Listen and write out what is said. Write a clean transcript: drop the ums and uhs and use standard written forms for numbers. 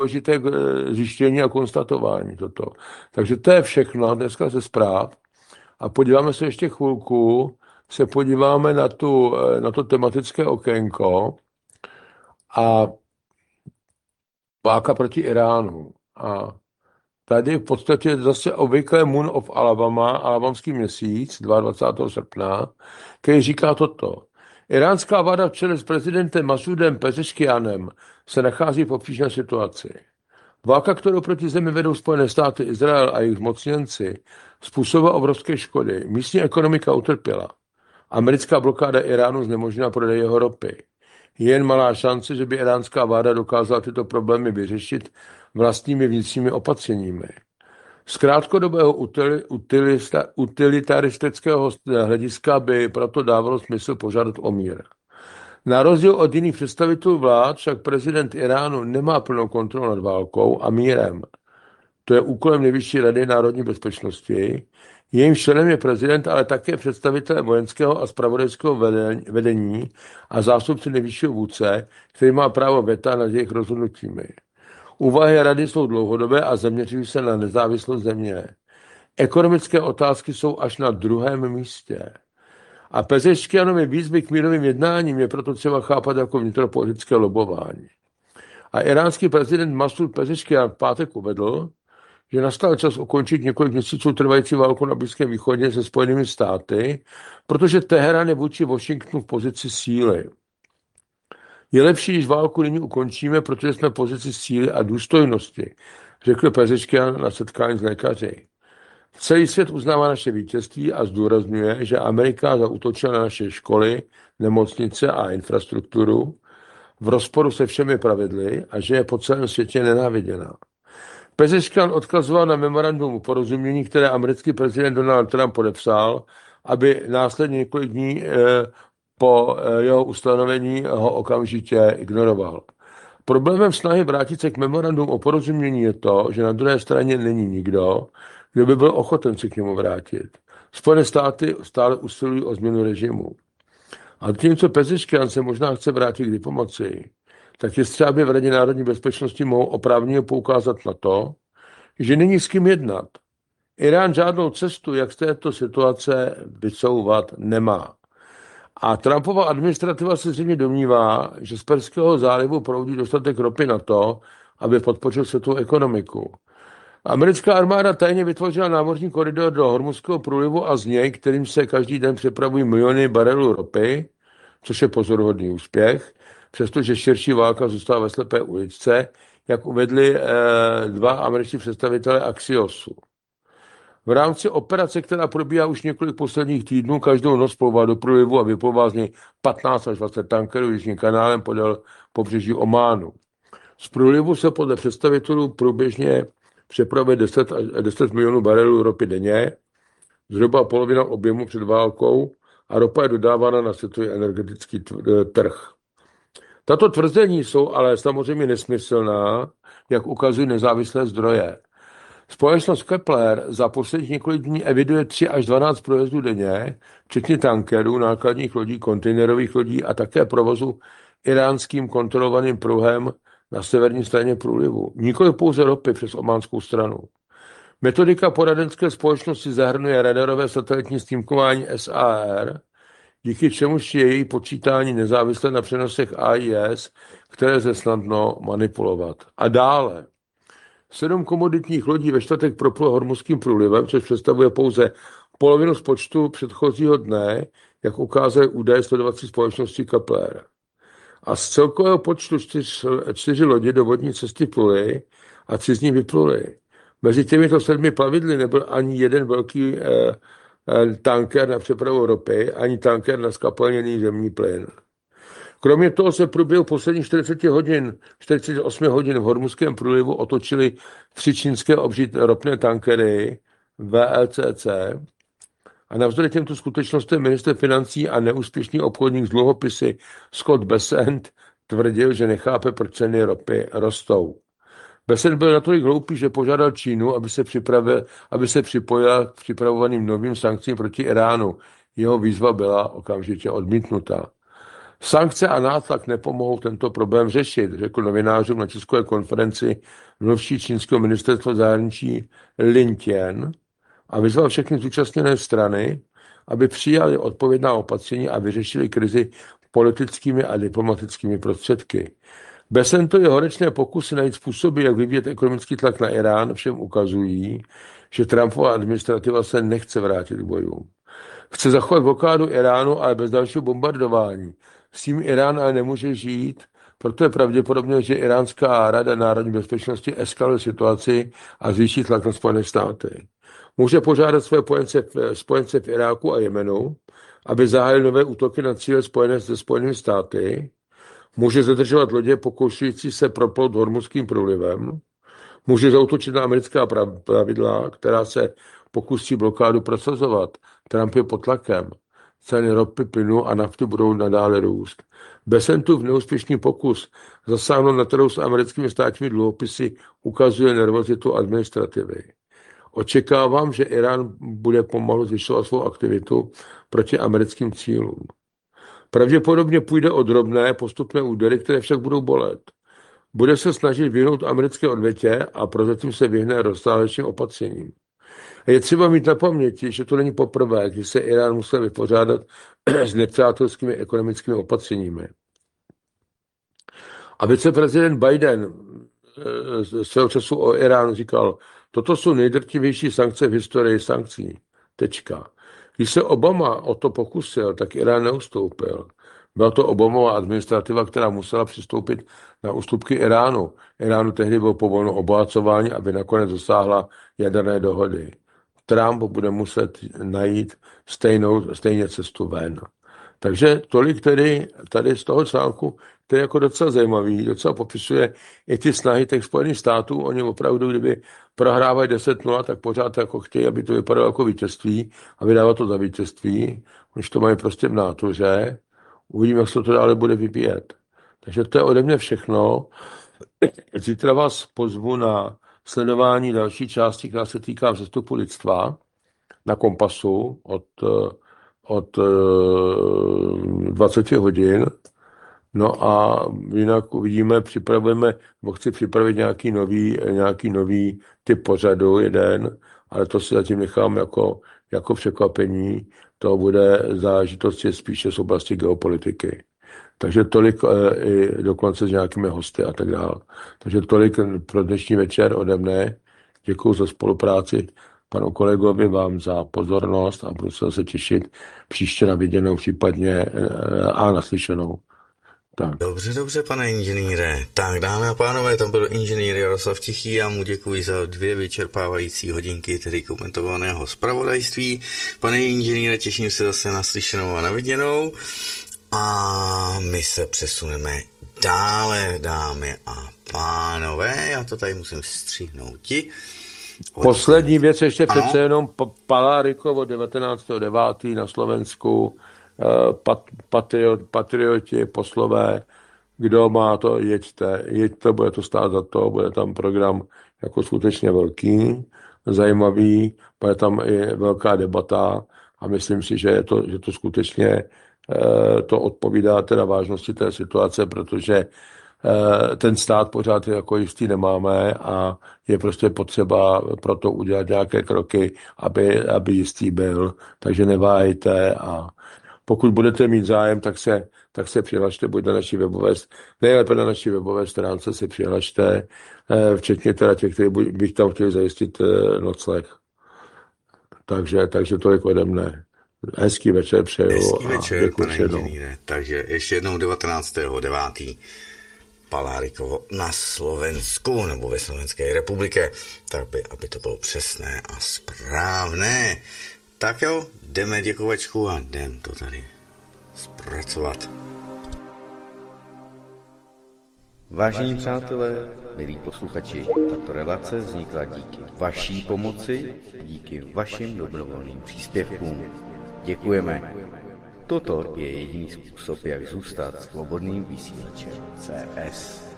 důležité zjištění a konstatování toto. Takže to je všechno dneska ze zpráv. A podíváme se ještě chvilku, se podíváme na to tematické okénko a válka proti Iránu. A tady v podstatě zase obvykle Moon of Alabama, alabamský měsíc, 22. srpna, který říká toto. Iránská vláda v čele s prezidentem Masudem Pezeškianem se nachází v obtížné situaci. Válka, kterou proti zemi vedou Spojené státy, Izrael a jejich mocněnci, způsobila obrovské škody. Místní ekonomika utrpěla. Americká blokáda Iránu znemožnila prodej jeho ropy. Je jen malá šance, že by iránská vláda dokázala tyto problémy vyřešit vlastními vnitřními opatřeními. Z krátkodobého utilitaristického hlediska by proto dávalo smysl požádat o mír. Na rozdíl od jiných představitelů vlád však prezident Iránu nemá plnou kontrolu nad válkou a mírem. To je úkolem Nejvyšší rady národní bezpečnosti. Jejím členem je prezident, ale také představitel vojenského a zpravodajského vedení a zástupce nejvyššího vůdce, který má právo veta nad jejich rozhodnutími. Úvahy rady jsou dlouhodobé a zaměřují se na nezávislost země. Ekonomické otázky jsou až na druhém místě. A Pezeškianovi výzvy k mírovým jednáním je proto třeba chápat jako vnitropolitické lobování. A iránský prezident Masud Pezeškian v pátek uvedl, že nastal čas ukončit několik měsíců trvající válku na Blízkém východě se Spojenými státy, protože Teherán je vůči Washingtonu v pozici síly. Je lepší, když válku nyní ukončíme, protože jsme v pozici síly a důstojnosti, řekl Pezeškian na setkání s lékaři. Celý svět uznává naše vítězství a zdůrazňuje, že Amerika zaútočila na naše školy, nemocnice a infrastrukturu v rozporu se všemi pravidly a že je po celém světě nenáviděná. Pezeškian odkazoval na memorandum o porozumění, které americký prezident Donald Trump podepsal, aby následně několik dní po jeho ustanovení ho okamžitě ignoroval. Problémem snahy vrátit se k memorandum o porozumění je to, že na druhé straně není nikdo, kdo by byl ochoten se k němu vrátit. Spojené státy stále usilují o změnu režimu. A tím, co Pezeškian se možná chce vrátit k diplomacii, tak je třeba, aby v Radě národní bezpečnosti mohou oprávněně poukázat na to, že není s kým jednat. Irán žádnou cestu, jak z této situace vycouvat, nemá. A Trumpova administrativa se zřejmě domnívá, že z Perského zálivu proudí dostatek ropy na to, aby podpořil světovou ekonomiku. Americká armáda tajně vytvořila námořní koridor do Hormuzského průlivu a z něj, kterým se každý den přepravují miliony barelů ropy, což je pozoruhodný úspěch, přestože širší válka zůstala ve slepé uličce, jak uvedli dva američtí představitelé Axiosu. V rámci operace, která probíhá už několik posledních týdnů, každou noc plouvá do průlivu a vyplouvá z něj 15 až 20 tankerů jižním kanálem podél pobřeží Ománu. Z průlivu se podle představitelů průběžně přepravuje 10 milionů barelů ropy denně, zhruba polovina objemu před válkou, a ropa je dodávána na světový energetický trh. Tato tvrzení jsou ale samozřejmě nesmyslná, jak ukazují nezávislé zdroje. Společnost Kepler za posledních několik dní eviduje 3 až 12 průjezdů denně, včetně tankerů, nákladních lodí, kontejnerových lodí a také provozu iránským kontrolovaným pruhem na severní straně průlivu. Nikoli pouze ropy přes ománskou stranu. Metodika poradenské společnosti zahrnuje radarové satelitní snímkování SAR, díky čemuž je její počítání nezávislé na přenosech AIS, které lze snadno manipulovat. A dále. 7 komoditních lodí ve čtvrtek proplulo Hormuzským průlivem, což představuje pouze polovinu z počtu předchozího dne, jak ukázaly údaje sledovací společnosti Kepler. A z celkového počtu 4 lodi do vodní cesty pluly a 3 z nich vypluly. Mezi těmito 7 plavidly nebyl ani jeden velký tanker na přepravu ropy, ani tanker na skapalněný zemní plyn. Kromě toho se v průběhu posledních 48 hodin v Hormuzském průlivu otočily 3 čínské ropné tankery VLCC a navzdory těmto skutečnostem ministr financí a neúspěšný obchodník z dluhopisy Scott Bessent tvrdil, že nechápe, proč ceny ropy rostou. Bessent byl natolik hloupý, že požádal Čínu, aby se připojila k připravovaným novým sankcím proti Iránu. Jeho výzva byla okamžitě odmítnuta. Sankce a nátlak nepomohou tento problém řešit, řekl novinářům na tiskové konferenci mluvčí čínského ministerstva zahraničí Lin Tian a vyzval všechny zúčastněné strany, aby přijali odpovědná opatření a vyřešili krizi politickými a diplomatickými prostředky. Bessentovy horečné pokusy najít způsoby, jak vyvíjet ekonomický tlak na Irán, všem ukazují, že Trumpova administrativa se nechce vrátit k bojům. Chce zachovat blokádu Iránu, ale bez dalšího bombardování. S tím Irán ale nemůže žít, proto je pravděpodobné, že Iránská rada národní bezpečnosti eskaluje situaci a zvýší tlak na Spojené státy. Může požádat své spojence v Iráku a Jemenu, aby zahájili nové útoky na cíle spojené se Spojenými státy. Může zadržovat lodě pokoušející se proplout Hormuzským průlivem. Může zaútočit na americká pravidla, která se pokusí blokádu prosazovat. Trump je pod tlakem. Ceny ropy, plynu a nafty budou nadále růst. Bessentův neúspěšný pokus zasáhnout na trhu s americkými státními dluhopisy ukazuje nervozitu administrativy. Očekávám, že Irán bude pomalu zvyšovat svou aktivitu proti americkým cílům. Pravděpodobně půjde o drobné postupné údery, které však budou bolet. Bude se snažit vyhnout americké odvetě a prozatím se vyhne rozsáhlejším opatřením. Je třeba mít na paměti, že to není poprvé, když se Irán musel vypořádat s nepřátelskými ekonomickými opatřeními. A viceprezident Biden svého času o Iránu říkal, toto jsou nejdrtivější sankce v historii sankcí. Tečka. Když se Obama o to pokusil, tak Irán neustoupil. Byla to Obamova administrativa, která musela přistoupit na ústupky Iránu. Iránu tehdy bylo povoleno obohacování, aby nakonec dosáhla jaderné dohody. Trump bude muset najít stejně cestu ven. Takže tolik tedy tady z toho článku, který je jako docela zajímavý, docela popisuje i ty snahy těch Spojených států. Oni opravdu, kdyby prohrávají 10-0, tak pořád jako chtějí, aby to vypadalo jako vítězství a vydávat to za vítězství. Oni to mají prostě v nátuře. Uvidíme, jak se to dále bude vyvíjet. Takže to je ode mě všechno. Zítra vás pozvu na sledování další části, která se týká vzestupu lidstva na Kompasu od 20 hodin. No a jinak uvidíme, chci připravit nějaký nový typ pořadu, jeden, ale to si zatím nechám jako překvapení. To bude záležitost spíše z oblasti geopolitiky. Takže tolik i dokonce s nějakými hosty a tak dále. Takže tolik pro dnešní večer ode mne. Děkuji za spolupráci panu kolegovi, vám za pozornost a budu se těšit příště na viděnou, případně a naslyšenou. Tak. Dobře, pane inženýre. Tak, dámy a pánové, to byl inženýr Jaroslav Tichý. Já mu děkuji za 2 vyčerpávající hodinky, tedy komentovaného zpravodajství. Pane inženýre, těším se zase na slyšenou a na viděnou. A my se přesuneme dále, dámy a pánové. Já to tady musím střihnouti. Poslední věc ještě přece jenom Palárikovo 19.9. na Slovensku. Patrioti, poslové, kdo má to, jeďte, bude to stát za to, bude tam program jako skutečně velký, zajímavý, bude tam i velká debata a myslím si, že to skutečně to odpovídá teda vážnosti té situace, protože ten stát pořád jako jistý nemáme a je prostě potřeba pro to udělat nějaké kroky, aby jistý byl, takže neváhejte a pokud budete mít zájem, tak se přihlašte, buď na naší webové, nejlépe na naší webové stránce se přihlašte, včetně teda těch, kteří bych tam chtěli zajistit nocleh. Takže tolik ode mne. Hezký večer přeju. Hezký večer, pane inženýre. Takže ještě jednou 19.9. Palárikovo na Slovensku, nebo ve Slovenské republice, tak aby to bylo přesné a správné. Tak jo, jdeme děkovačku a jdem to tady zpracovat. Vážení přátelé, milí posluchači, tato relace vznikla díky vaší pomoci, díky vašim dobrovolným příspěvkům. Děkujeme. Toto je jediný způsob, jak zůstat svobodným vysílačem CS.